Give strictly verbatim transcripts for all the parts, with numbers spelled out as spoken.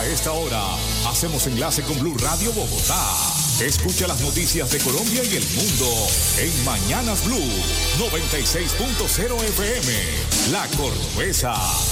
esta hora hacemos enlace con Blue Radio Bogotá. Escucha las noticias de Colombia y el mundo en Mañanas Blue noventa y seis punto cero F M. La Cordobesa,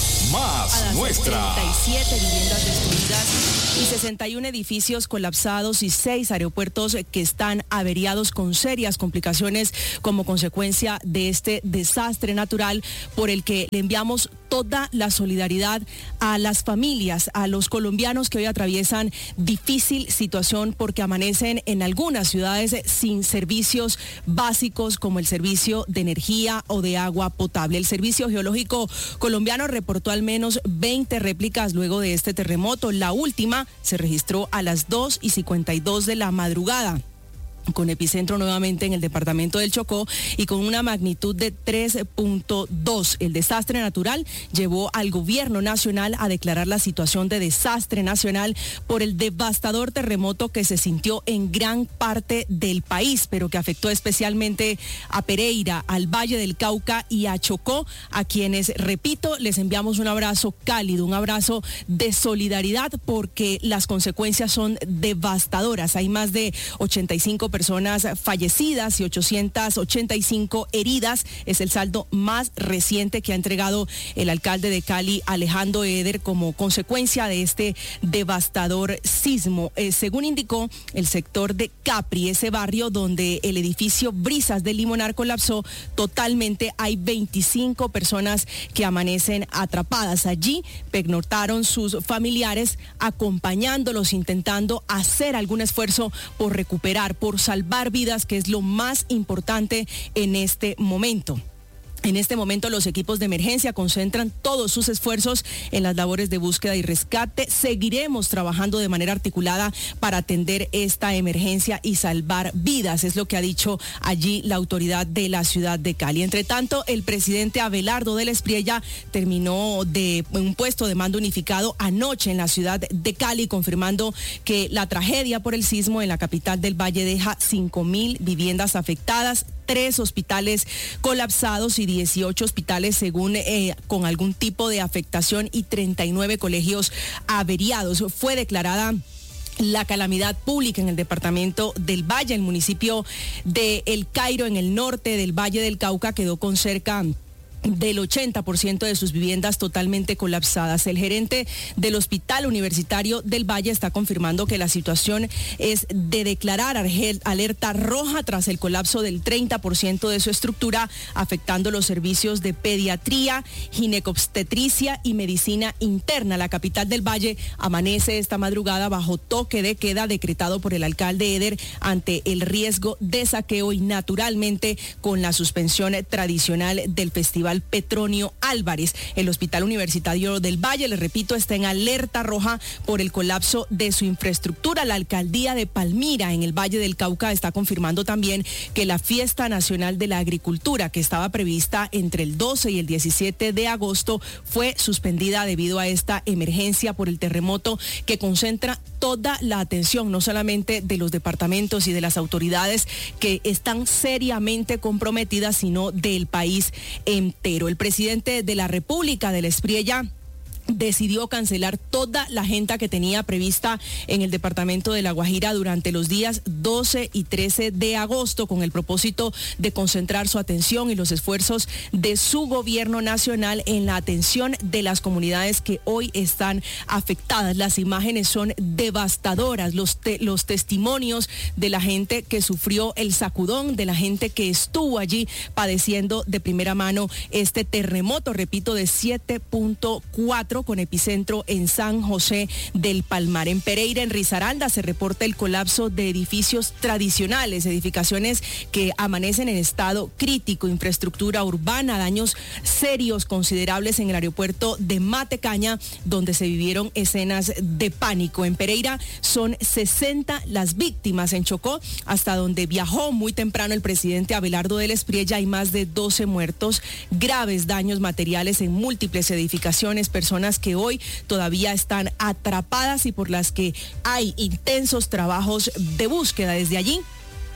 más nuestra. treinta y siete viviendas destruidas y sesenta y uno edificios colapsados y seis aeropuertos que están averiados con serias complicaciones como consecuencia de este desastre natural por el que le enviamos toda la solidaridad a las familias, a los colombianos que hoy atraviesan difícil situación porque amanecen en algunas ciudades sin servicios básicos como el servicio de energía o de agua potable. El Servicio Geológico Colombiano reportó al menos veinte réplicas luego de este terremoto. La última se registró a las dos y cincuenta y dos de la madrugada, con epicentro nuevamente en el departamento del Chocó y con una magnitud de tres punto dos. El desastre natural llevó al gobierno nacional a declarar la situación de desastre nacional por el devastador terremoto que se sintió en gran parte del país, pero que afectó especialmente a Pereira, al Valle del Cauca y a Chocó, a quienes, repito, les enviamos un abrazo cálido, un abrazo de solidaridad porque las consecuencias son devastadoras. Hay más de ochenta y cinco personas fallecidas y ochocientas ochenta y cinco heridas. Es el saldo más reciente que ha entregado el alcalde de Cali, Alejandro Eder, como consecuencia de este devastador sismo. Eh, según indicó el sector de Capri, ese barrio donde el edificio Brisas del Limonar colapsó totalmente, hay veinticinco personas que amanecen atrapadas. Allí pernoctaron sus familiares acompañándolos, intentando hacer algún esfuerzo por recuperar, por salvar vidas, que es lo más importante en este momento. En este momento los equipos de emergencia concentran todos sus esfuerzos en las labores de búsqueda y rescate. Seguiremos trabajando de manera articulada para atender esta emergencia y salvar vidas, es lo que ha dicho allí la autoridad de la ciudad de Cali. Entre tanto, el presidente Abelardo del Espriella terminó de un puesto de mando unificado anoche en la ciudad de Cali, confirmando que la tragedia por el sismo en la capital del Valle deja cinco mil viviendas afectadas, tres hospitales colapsados y dieciocho hospitales según eh, con algún tipo de afectación y treinta y nueve colegios averiados. Fue declarada la calamidad pública en el departamento del Valle. El municipio de El Cairo, en el norte del Valle del Cauca, quedó con cerca del ochenta por ciento de sus viviendas totalmente colapsadas. El gerente del Hospital Universitario del Valle está confirmando que la situación es de declarar alerta roja tras el colapso del treinta por ciento de su estructura, afectando los servicios de pediatría, ginecobstetricia y medicina interna. La capital del Valle amanece esta madrugada bajo toque de queda decretado por el alcalde Eder ante el riesgo de saqueo y naturalmente con la suspensión tradicional del festival Petronio Álvarez. El Hospital Universitario del Valle, les repito, está en alerta roja por el colapso de su infraestructura. La alcaldía de Palmira, en el Valle del Cauca, está confirmando también que la Fiesta Nacional de la Agricultura, que estaba prevista entre el doce y el diecisiete de agosto, fue suspendida debido a esta emergencia por el terremoto que concentra toda la atención, no solamente de los departamentos y de las autoridades que están seriamente comprometidas, sino del país entero. El presidente de la República, del Espriella, decidió cancelar toda la agenda que tenía prevista en el departamento de La Guajira durante los días doce y trece de agosto, con el propósito de concentrar su atención y los esfuerzos de su gobierno nacional en la atención de las comunidades que hoy están afectadas. Las imágenes son devastadoras, los, te, los testimonios de la gente que sufrió el sacudón, de la gente que estuvo allí padeciendo de primera mano este terremoto, repito, de siete punto cuatro, con epicentro en San José del Palmar. En Pereira, en Risaralda, se reporta el colapso de edificios tradicionales, edificaciones que amanecen en estado crítico, infraestructura urbana, daños serios considerables en el aeropuerto de Matecaña, donde se vivieron escenas de pánico. En Pereira son sesenta las víctimas. En Chocó, hasta donde viajó muy temprano el presidente Abelardo del Espriella, hay más de doce muertos, graves daños materiales en múltiples edificaciones, personas que hoy todavía están atrapadas y por las que hay intensos trabajos de búsqueda. Desde allí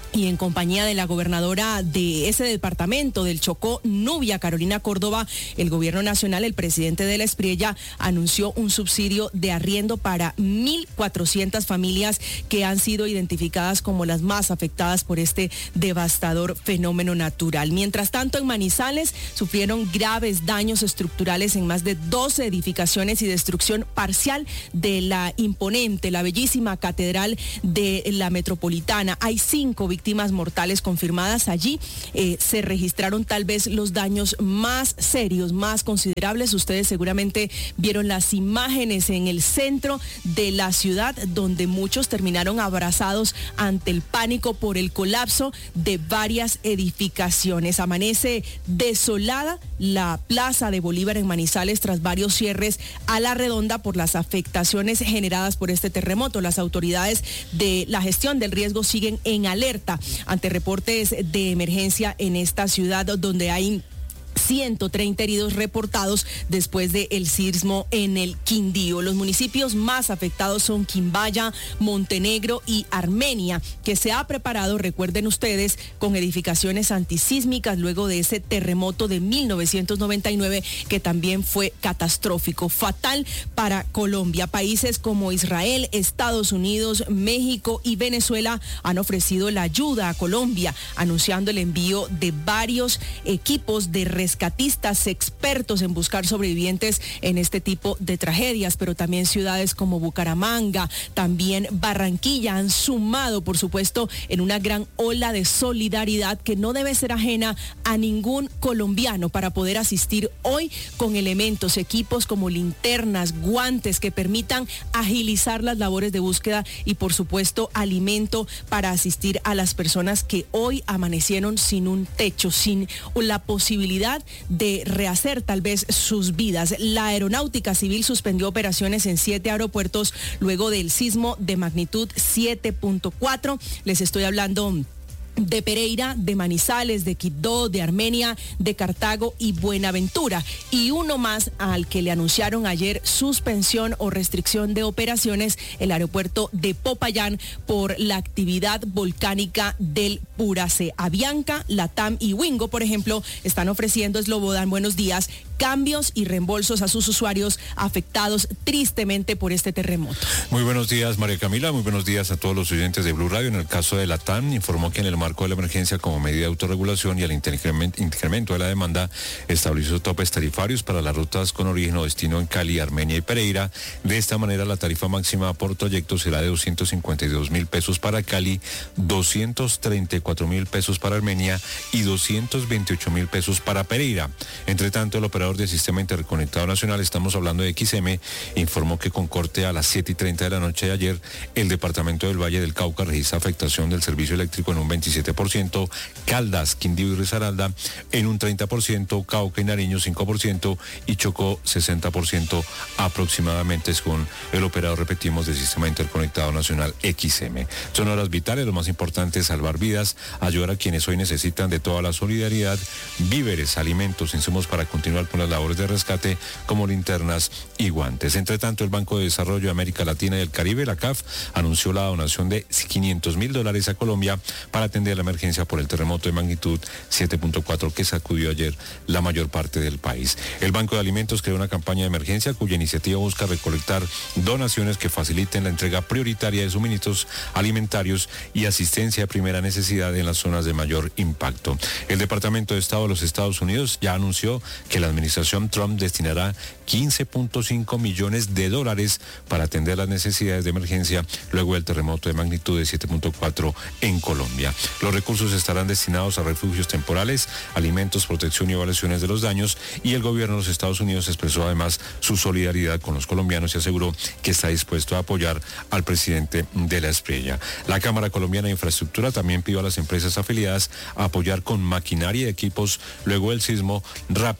y en compañía de la gobernadora de ese departamento del Chocó, Nubia Carolina Córdoba, el gobierno nacional, el presidente de la Espriella, anunció un subsidio de arriendo para mil cuatrocientas familias que han sido identificadas como las más afectadas por este devastador fenómeno natural. Mientras tanto, en Manizales sufrieron graves daños estructurales en más de doce edificaciones y destrucción parcial de la imponente, la bellísima catedral de la metropolitana. Hay cinco víctimas víctimas mortales confirmadas allí. Eh, se registraron tal vez los daños más serios, más considerables. Ustedes seguramente vieron las imágenes en el centro de la ciudad, donde muchos terminaron abrazados ante el pánico por el colapso de varias edificaciones. Amanece desolada la Plaza de Bolívar en Manizales tras varios cierres a la redonda por las afectaciones generadas por este terremoto. Las autoridades de la gestión del riesgo siguen en alerta ante reportes de emergencia en esta ciudad, donde hay ciento treinta heridos reportados después del sismo en el Quindío. Los municipios más afectados son Quimbaya, Montenegro y Armenia, que se ha preparado, recuerden ustedes, con edificaciones antisísmicas luego de ese terremoto de mil novecientos noventa y nueve que también fue catastrófico, fatal para Colombia. Países como Israel, Estados Unidos, México y Venezuela han ofrecido la ayuda a Colombia, anunciando el envío de varios equipos de rescatistas expertos en buscar sobrevivientes en este tipo de tragedias, pero también ciudades como Bucaramanga, también Barranquilla han sumado, por supuesto, en una gran ola de solidaridad que no debe ser ajena a ningún colombiano para poder asistir hoy con elementos, equipos como linternas, guantes que permitan agilizar las labores de búsqueda y, por supuesto, alimento para asistir a las personas que hoy amanecieron sin un techo, sin la posibilidad de rehacer tal vez sus vidas. La Aeronáutica Civil suspendió operaciones en siete aeropuertos luego del sismo de magnitud siete punto cuatro. Les estoy hablando de Pereira, de Manizales, de Quibdó, de Armenia, de Cartago y Buenaventura. Y uno más al que le anunciaron ayer suspensión o restricción de operaciones, el aeropuerto de Popayán, por la actividad volcánica del Puracé. Avianca, Latam y Wingo, por ejemplo, están ofreciendo, Slobodan, buenos días, cambios y reembolsos a sus usuarios afectados tristemente por este terremoto. Muy buenos días, María Camila, muy buenos días a todos los oyentes de Blue Radio. En el caso de Latam, informó que en el marco de la emergencia, como medida de autorregulación y al incremento de la demanda, estableció topes tarifarios para las rutas con origen o destino en Cali, Armenia y Pereira. De esta manera, la tarifa máxima por trayecto será de doscientos cincuenta y dos mil pesos para Cali, doscientos treinta y cuatro mil pesos para Armenia y doscientos veintiocho mil pesos para Pereira. Entre tanto, el operador del Sistema Interconectado Nacional, estamos hablando de X M, informó que con corte a las siete y treinta de la noche de ayer, el departamento del Valle del Cauca registra afectación del servicio eléctrico en un veintisiete por ciento, Caldas, Quindío y Risaralda en un treinta por ciento, Cauca y Nariño cinco por ciento y Chocó sesenta por ciento aproximadamente, según el operador, repetimos, del Sistema Interconectado Nacional X M. Son horas vitales, lo más importante es salvar vidas, ayudar a quienes hoy necesitan de toda la solidaridad, víveres, alimentos, insumos para continuar con las labores de rescate como linternas y guantes. Entre tanto, el Banco de Desarrollo de América Latina y el Caribe, la C A F, anunció la donación de quinientos mil dólares a Colombia para atender la emergencia por el terremoto de magnitud siete punto cuatro que sacudió ayer la mayor parte del país. El Banco de Alimentos creó una campaña de emergencia cuya iniciativa busca recolectar donaciones que faciliten la entrega prioritaria de suministros alimentarios y asistencia de primera necesidad en las zonas de mayor impacto. El Departamento de Estado de los Estados Unidos ya anunció que la administración Trump destinará quince punto cinco millones de dólares para atender las necesidades de emergencia luego del terremoto de magnitud de siete punto cuatro en Colombia. Los recursos estarán destinados a refugios temporales, alimentos, protección y evaluaciones de los daños, y el gobierno de los Estados Unidos expresó además su solidaridad con los colombianos y aseguró que está dispuesto a apoyar al presidente de la Espriella. La Cámara Colombiana de Infraestructura también pidió a las empresas afiliadas a apoyar con maquinaria y equipos luego del sismo. Rappi habilitó el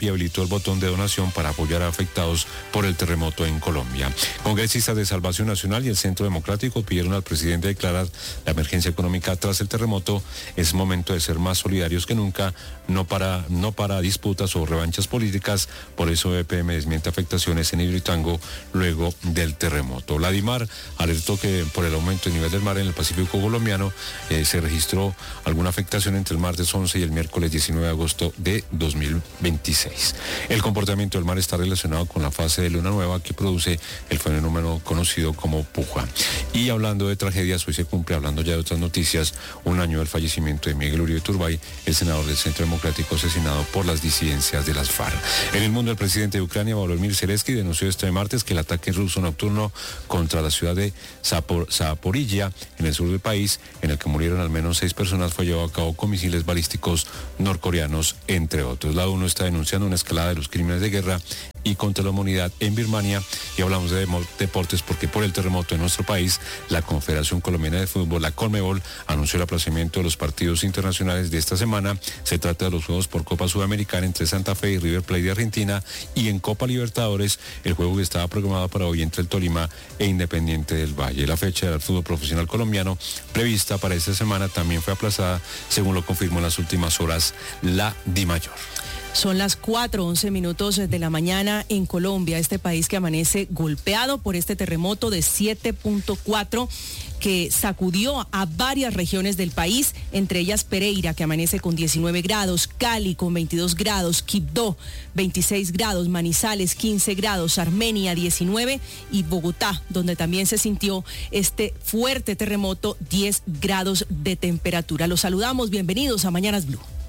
botón de donación para apoyar a afectados por el terremoto en Colombia. Congresistas de Salvación Nacional y el Centro Democrático pidieron al presidente declarar la emergencia económica tras el terremoto. Es momento de ser más solidarios que nunca, no para, no para disputas o revanchas políticas. Por eso E P M desmiente afectaciones en Hidroituango luego del terremoto. La DIMAR alertó que por el aumento del nivel del mar en el Pacífico colombiano eh, se registró alguna afectación entre el martes once y el miércoles diecinueve de agosto de dos mil veintiséis. El comportamiento del mar está relacionado con la fase de luna nueva que produce el fenómeno conocido como puja. Y hablando de tragedias, hoy se cumple, hablando ya de otras noticias, un año del fallecimiento de Miguel Uribe Turbay, el senador del Centro Democrático asesinado por las disidencias de las FARC. En el mundo, el presidente de Ucrania, Volodymyr Zelensky, denunció este martes que el ataque ruso nocturno contra la ciudad de Zapor- Zaporilla, en el sur del país, en el que murieron al menos seis personas, fue llevado a cabo con misiles balísticos norcoreanos, entre otros. La ONU está denunciando una escalada de los crímenes de guerra y contra la humanidad en Birmania. Y hablamos de deportes porque por el terremoto en nuestro país, la Confederación Colombiana de Fútbol, la Conmebol, anunció el aplazamiento de los partidos internacionales de esta semana. Se trata de los juegos por Copa Sudamericana entre Santa Fe y River Plate de Argentina, y en Copa Libertadores, el juego que estaba programado para hoy entre el Tolima e Independiente del Valle. La fecha del fútbol profesional colombiano prevista para esta semana también fue aplazada, según lo confirmó en las últimas horas la DIMAYOR. Son las cuatro once minutos de la mañana en Colombia, este país que amanece golpeado por este terremoto de siete punto cuatro que sacudió a varias regiones del país, entre ellas Pereira, que amanece con diecinueve grados, Cali con veintidós grados, Quibdó veintiséis grados, Manizales quince grados, Armenia diecinueve y Bogotá, donde también se sintió este fuerte terremoto, diez grados de temperatura. Los saludamos, bienvenidos a Mañanas Blue.